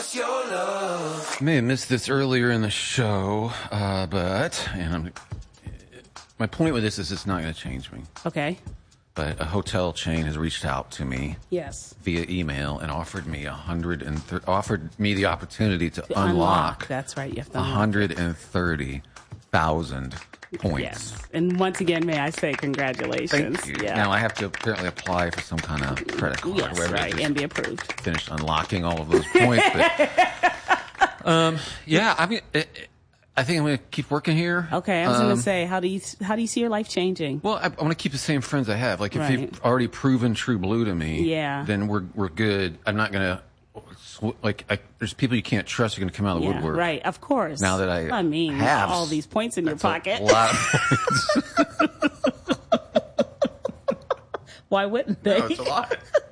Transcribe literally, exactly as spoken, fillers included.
your love. I may have missed this earlier in the show, uh, but and I'm, my point with this is it's not going to change me. Okay. But a hotel chain has reached out to me. Yes. Via email and offered me a hundred and thir- offered me the opportunity to, to unlock, unlock. That's right. You have to one hundred and thirty thousand points. Yes. And once again, may I say congratulations. Thank you. Yeah. Now I have to apparently apply for some kind of credit card. Yes, or whatever, right, and be approved. Finished unlocking all of those points. But, um, yeah, I mean, it, it, I think I'm going to keep working here. Okay, I was um, going to say, how do you how do you see your life changing? Well, I, I want to keep the same friends I have. Like, if Right. you've already proven true blue to me, Yeah. then we're we're good. I'm not going to. Like, I, there's people you can't trust are going to come out of the Yeah, woodwork. right, of course. Now that I I mean, have all these points in your pocket. A lot of points. Why wouldn't they? No, it's a lot.